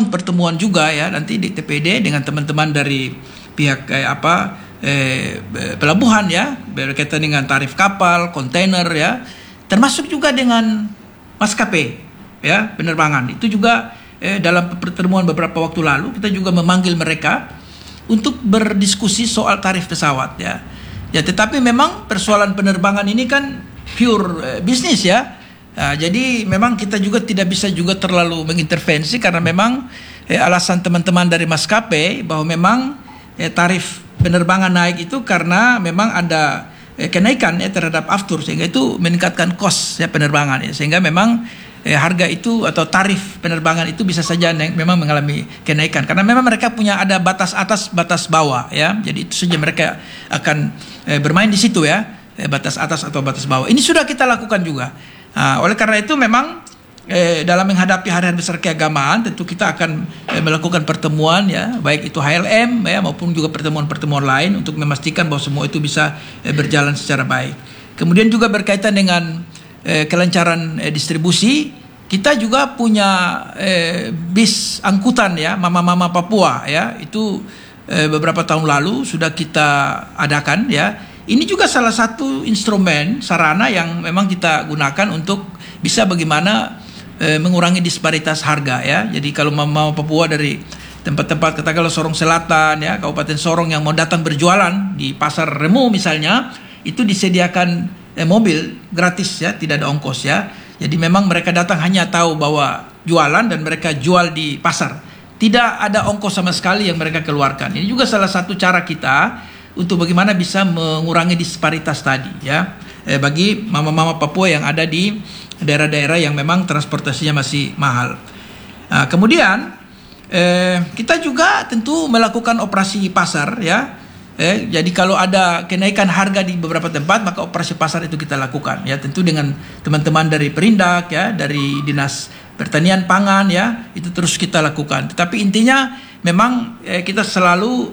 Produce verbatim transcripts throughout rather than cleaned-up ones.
membangun pertemuan juga ya nanti di T P D dengan teman-teman dari pihak eh, apa eh, pelabuhan ya, berkaitan dengan tarif kapal, kontainer ya, termasuk juga dengan maskapai ya penerbangan. Itu juga eh, dalam pertemuan beberapa waktu lalu kita juga memanggil mereka untuk berdiskusi soal tarif pesawat ya. Ya tetapi memang persoalan penerbangan ini kan pure eh, bisnis ya. Nah, jadi memang kita juga tidak bisa juga terlalu mengintervensi karena memang eh, alasan teman-teman dari maskapai bahwa memang eh, tarif penerbangan naik itu karena memang ada eh, kenaikan ya terhadap aftur sehingga itu meningkatkan kos ya penerbangan ya, sehingga memang eh, harga itu atau tarif penerbangan itu bisa saja naik, memang mengalami kenaikan karena memang mereka punya ada batas atas batas bawah ya, jadi itu saja mereka akan eh, bermain di situ ya, eh, batas atas atau batas bawah. Ini sudah kita lakukan juga. Nah, oleh karena itu memang eh, dalam menghadapi hari-hari besar keagamaan tentu kita akan eh, melakukan pertemuan ya, baik itu H L M ya maupun juga pertemuan-pertemuan lain untuk memastikan bahwa semua itu bisa eh, berjalan secara baik. Kemudian juga berkaitan dengan eh, kelancaran eh, distribusi, kita juga punya eh, bis angkutan ya, Mama-Mama Papua ya, itu eh, beberapa tahun lalu sudah kita adakan ya. Ini juga salah satu instrumen sarana yang memang kita gunakan untuk bisa bagaimana e, mengurangi disparitas harga ya. Jadi kalau mau Papua dari tempat-tempat katakanlah Sorong Selatan ya, Kabupaten Sorong yang mau datang berjualan di Pasar Remo misalnya, itu disediakan e, mobil gratis ya, tidak ada ongkos ya. Jadi memang mereka datang hanya tahu bahwa jualan dan mereka jual di pasar. Tidak ada ongkos sama sekali yang mereka keluarkan. Ini juga salah satu cara kita untuk bagaimana bisa mengurangi disparitas tadi ya, eh, bagi mama-mama Papua yang ada di daerah-daerah yang memang transportasinya masih mahal. Nah, kemudian eh, kita juga tentu melakukan operasi pasar ya. Eh, jadi kalau ada kenaikan harga di beberapa tempat maka operasi pasar itu kita lakukan ya, tentu dengan teman-teman dari Perindak ya, dari Dinas Pertanian Pangan ya, itu terus kita lakukan. Tetapi intinya memang eh, kita selalu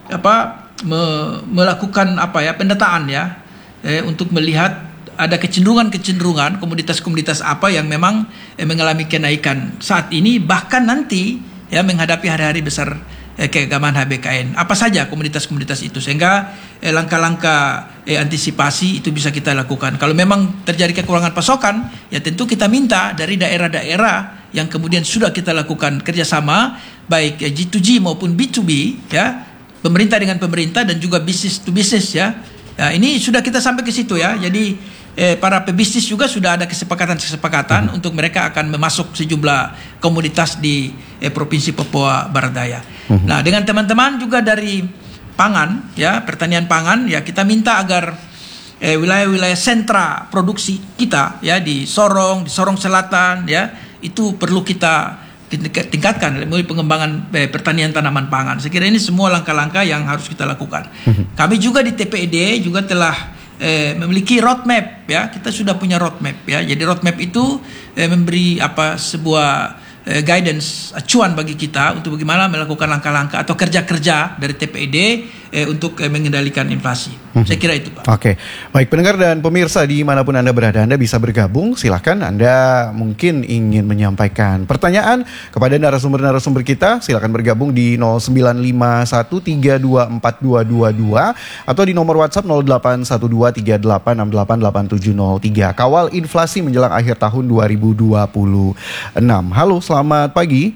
apa Me, melakukan apa ya pendataan ya eh, untuk melihat ada kecenderungan-kecenderungan komoditas-komoditas apa yang memang eh, mengalami kenaikan saat ini, bahkan nanti ya menghadapi hari-hari besar eh, keagamaan H B K N, apa saja komoditas-komoditas itu, sehingga eh, langkah-langkah eh, antisipasi itu bisa kita lakukan. Kalau memang terjadi kekurangan pasokan ya tentu kita minta dari daerah-daerah yang kemudian sudah kita lakukan kerjasama baik eh, G to G maupun B to B ya, pemerintah dengan pemerintah dan juga bisnis to bisnis ya. Ya ini sudah kita sampai ke situ ya. Jadi eh, para pebisnis juga sudah ada kesepakatan-kesepakatan hmm. untuk mereka akan memasuk sejumlah komoditas di eh, Provinsi Papua Barat Daya. Hmm. Nah, dengan teman-teman juga dari pangan ya, pertanian pangan ya, kita minta agar eh, wilayah-wilayah sentra produksi kita ya di Sorong, di Sorong Selatan ya, itu perlu kita tingkatkan melalui pengembangan eh, pertanian tanaman pangan. Saya kira ini semua langkah-langkah yang harus kita lakukan. Kami juga di T P D juga telah eh, memiliki roadmap ya. Kita sudah punya roadmap ya. Jadi roadmap itu eh, memberi apa sebuah eh, guidance, acuan bagi kita untuk bagaimana melakukan langkah-langkah atau kerja-kerja dari T P D eh, untuk eh, mengendalikan inflasi. Hmm. Saya kira itu, Pak. Oke, baik pendengar dan pemirsa dimanapun Anda berada, Anda bisa bergabung. Silakan Anda mungkin ingin menyampaikan pertanyaan kepada narasumber-narasumber kita. Silakan bergabung di nol sembilan lima satu tiga dua empat dua dua dua atau di nomor WhatsApp nol delapan satu dua tiga delapan enam delapan delapan tujuh nol tiga. Kawal inflasi menjelang akhir tahun dua ribu dua puluh enam. Halo, selamat pagi.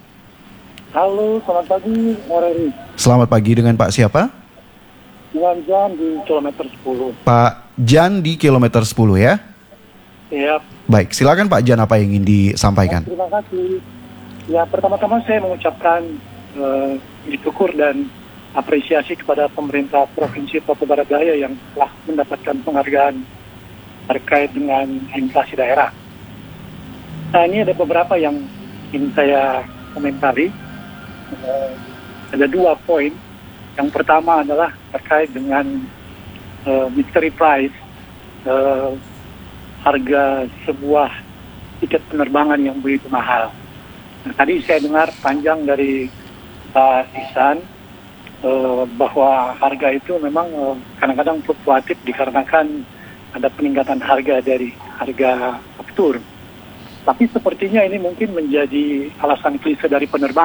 Halo, selamat pagi, Moreri. Selamat pagi, dengan Pak siapa? Dengan Jan di kilometer sepuluh. Pak Jan di kilometer sepuluh ya? Iya. Baik, silakan Pak Jan, apa yang ingin disampaikan? Ya, terima kasih. Ya, pertama-tama saya mengucapkan uh, syukur dan apresiasi kepada pemerintah Provinsi Papua Barat Daya yang telah mendapatkan penghargaan terkait dengan inflasi daerah. Nah, ini ada beberapa yang ingin saya komentari. Uh, ada dua poin. Yang pertama adalah terkait dengan uh, mystery price, uh, harga sebuah tiket penerbangan yang begitu mahal. Nah, tadi saya dengar panjang dari Pak Ihsan uh, bahwa harga itu memang uh, kadang-kadang fluktuatif dikarenakan ada peningkatan harga dari harga aftur. Tapi sepertinya ini mungkin menjadi alasan klise dari penerbangan.